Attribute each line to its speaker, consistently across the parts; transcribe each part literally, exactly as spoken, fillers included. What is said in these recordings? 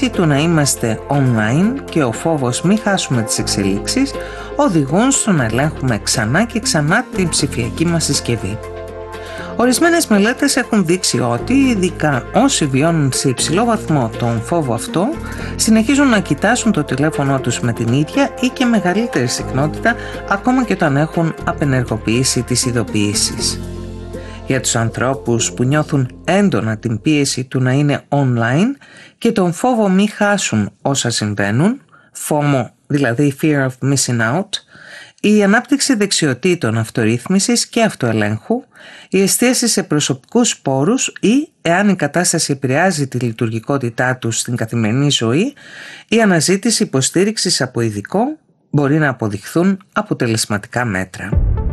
Speaker 1: κοινοποίηση του να είμαστε online και ο φόβος μη χάσουμε τις εξελίξεις οδηγούν στο να ελέγχουμε ξανά και ξανά την ψηφιακή μας συσκευή. Ορισμένες μελέτες έχουν δείξει ότι ειδικά όσοι βιώνουν σε υψηλό βαθμό τον φόβο αυτό συνεχίζουν να κοιτάσουν το τηλέφωνο τους με την ίδια ή και μεγαλύτερη συχνότητα ακόμα και όταν έχουν απενεργοποιήσει τις ειδοποιήσεις. Για τους ανθρώπους που νιώθουν έντονα την πίεση του να είναι online και τον φόβο μη χάσουν όσα συμβαίνουν, FOMO, δηλαδή Fear of Missing Out, η ανάπτυξη δεξιοτήτων αυτορύθμισης και αυτοελέγχου, η εστίαση σε προσωπικούς πόρους ή, εάν η κατάσταση επηρεάζει τη λειτουργικότητά τους στην καθημερινή ζωή, η αναζήτηση υποστήριξης από ειδικό μπορεί να αποδειχθούν αποτελεσματικά μέτρα.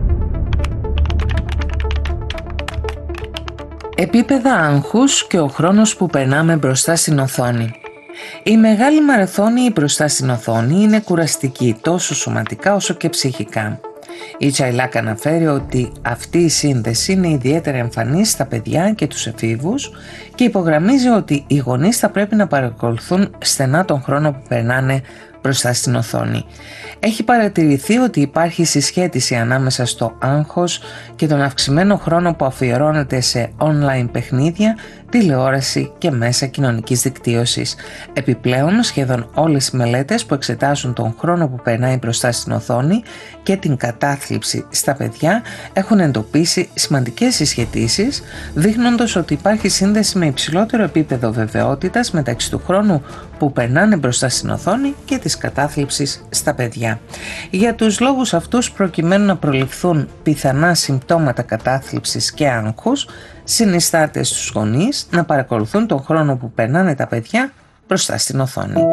Speaker 1: Επίπεδα άγχους και ο χρόνος που περνάμε μπροστά στην οθόνη. Η μεγάλη μαραθώνη μπροστά στην οθόνη είναι κουραστική τόσο σωματικά όσο και ψυχικά. Η Τσαϊλάκ αναφέρει ότι αυτή η σύνδεση είναι ιδιαίτερα εμφανής στα παιδιά και τους εφήβους και υπογραμμίζει ότι οι γονείς θα πρέπει να παρακολουθούν στενά τον χρόνο που περνάνε μπροστά στην οθόνη. Έχει παρατηρηθεί ότι υπάρχει συσχέτιση ανάμεσα στο άγχος και τον αυξημένο χρόνο που αφιερώνεται σε online παιχνίδια, τηλεόραση και μέσα κοινωνικής δικτύωσης. Επιπλέον, σχεδόν όλες οι μελέτες που εξετάζουν τον χρόνο που περνάει μπροστά στην οθόνη και την κατάθλιψη στα παιδιά έχουν εντοπίσει σημαντικές συσχετίσεις, δείχνοντας ότι υπάρχει σύνδεση με υψηλότερο επίπεδο βεβαιότητας μεταξύ του χρόνου που περνάνε μπροστά στην οθόνη και της κατάθλιψης στα παιδιά. Για τους λόγους αυτούς, προκειμένου να προληφθούν πιθανά συμπτώματα κατάθλιψης και άγχους, συνιστάται στους γονείς να παρακολουθούν τον χρόνο που περνάνε τα παιδιά μπροστά στην οθόνη.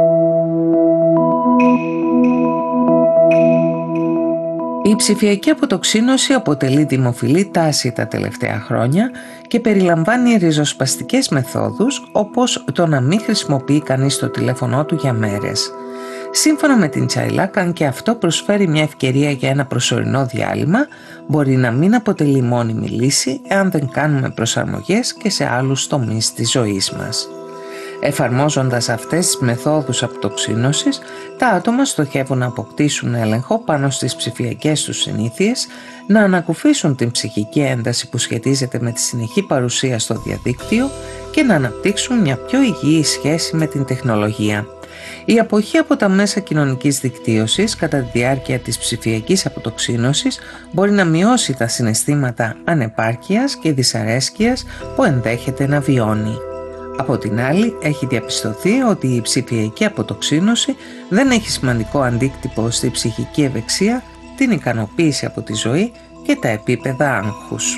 Speaker 1: Η ψηφιακή αποτοξίνωση αποτελεί δημοφιλή τάση τα τελευταία χρόνια και περιλαμβάνει ριζοσπαστικές μεθόδους όπως το να μην χρησιμοποιεί κανείς το τηλέφωνό του για μέρες. Σύμφωνα με την Τσαϊλάκ, αν και αυτό προσφέρει μια ευκαιρία για ένα προσωρινό διάλειμμα, μπορεί να μην αποτελεί μόνιμη λύση εάν δεν κάνουμε προσαρμογές και σε άλλους τομείς της ζωής μας. Εφαρμόζοντας αυτές τις μεθόδους αποτοξίνωσης, τα άτομα στοχεύουν να αποκτήσουν έλεγχο πάνω στις ψηφιακές τους συνήθειες, να ανακουφίσουν την ψυχική ένταση που σχετίζεται με τη συνεχή παρουσία στο διαδίκτυο και να αναπτύξουν μια πιο υγιή σχέση με την τεχνολογία. Η αποχή από τα μέσα κοινωνικής δικτύωσης κατά τη διάρκεια της ψηφιακής αποτοξίνωσης μπορεί να μειώσει τα συναισθήματα ανεπάρκειας και δυσαρέσκειας που ενδέχεται να βιώνει. Από την άλλη, έχει διαπιστωθεί ότι η ψηφιακή αποτοξίνωση δεν έχει σημαντικό αντίκτυπο στη ψυχική ευεξία, την ικανοποίηση από τη ζωή και τα επίπεδα άγχους.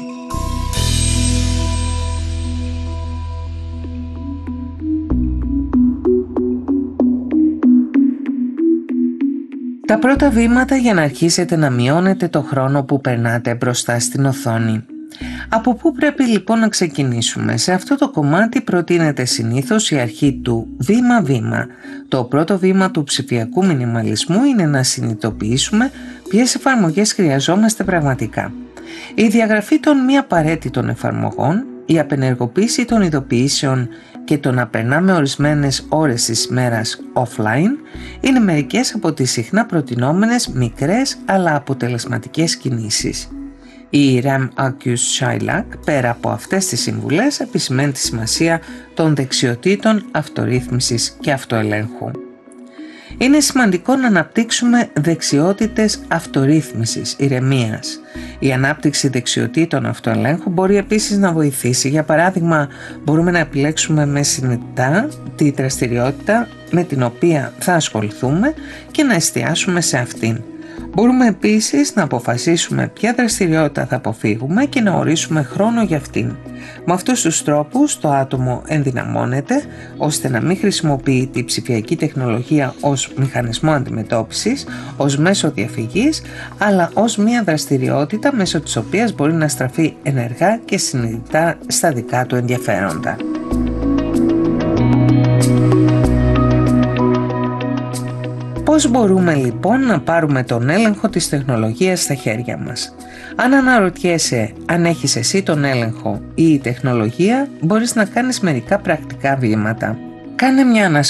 Speaker 1: Τα πρώτα βήματα για να αρχίσετε να μειώνετε το χρόνο που περνάτε μπροστά στην οθόνη. Από πού πρέπει λοιπόν να ξεκινήσουμε? Σε αυτό το κομμάτι προτείνεται συνήθως η αρχή του βήμα-βήμα. Το πρώτο βήμα του ψηφιακού μινιμαλισμού είναι να συνειδητοποιήσουμε ποιες εφαρμογές χρειαζόμαστε πραγματικά. Η διαγραφή των μη απαραίτητων εφαρμογών, η απενεργοποίηση των ειδοποιήσεων και το να περνάμε ορισμένες ώρες της μέρας offline είναι μερικές από τις συχνά προτινόμενες μικρές αλλά αποτελεσματικές κινήσεις. Η Ram Acus Chailac, πέρα από αυτές τις συμβουλές, επισημαίνει τη σημασία των δεξιοτήτων αυτορύθμισης και αυτοελέγχου. Είναι σημαντικό να αναπτύξουμε δεξιότητες αυτορύθμισης, ηρεμίας. Η ανάπτυξη δεξιοτήτων αυτοελέγχου μπορεί επίσης να βοηθήσει. Για παράδειγμα, μπορούμε να επιλέξουμε με συνειδητά τη δραστηριότητα με την οποία θα ασχοληθούμε και να εστιάσουμε σε αυτήν. Μπορούμε επίσης να αποφασίσουμε ποια δραστηριότητα θα αποφύγουμε και να ορίσουμε χρόνο για αυτήν. Με αυτούς τους τρόπους το άτομο ενδυναμώνεται ώστε να μην χρησιμοποιεί τη ψηφιακή τεχνολογία ως μηχανισμό αντιμετώπισης, ως μέσο διαφυγής, αλλά ως μια δραστηριότητα μέσω της οποίας μπορεί να στραφεί ενεργά και συνειδητά στα δικά του ενδιαφέροντα. Πώς μπορούμε λοιπόν να πάρουμε τον έλεγχο της τεχνολογίας στα χέρια μας? Αν αναρωτιέσαι αν έχεις εσύ τον έλεγχο ή η τεχνολογία, μπορείς να κάνεις μερικά πρακτικά βήματα. Κάνε μια ανασκόπηση